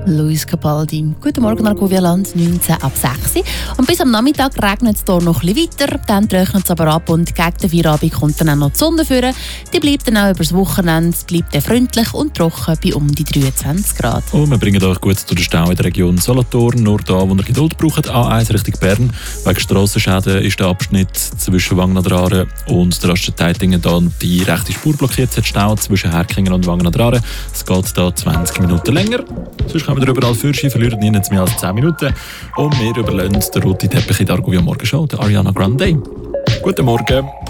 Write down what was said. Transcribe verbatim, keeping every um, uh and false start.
Luis Capaldi. Guten Morgen, Argovia-Land, neunzehn ab sechs. Und bis am Nachmittag regnet es hier noch ein bisschen weiter. Dann trocknet es aber ab und gegen den Feierabend kommt dann auch noch die Sonne führen. Die bleibt dann auch über das Wochenende. Es bleibt dann freundlich und trocken bei um die dreiundzwanzig Grad. Und wir bringen euch gut durch den Stau in der Region Solothurn. Nur da, wo ihr Geduld braucht, A eins Richtung Bern. Wegen Strassenschäden ist der Abschnitt zwischen Wangen an der Aare und der Raststätten da die rechte Spur blockiert. Es hat Stau zwischen Herkingen und Wangen an der Aare. Es geht da zwanzig Minuten länger. Sonst kommen wir überall für, sie verlieren nie mehr als zehn Minuten. Und wir überlassen den roten Teppich in der Argovia Morgenshow, der Ariana Grande. Guten Morgen.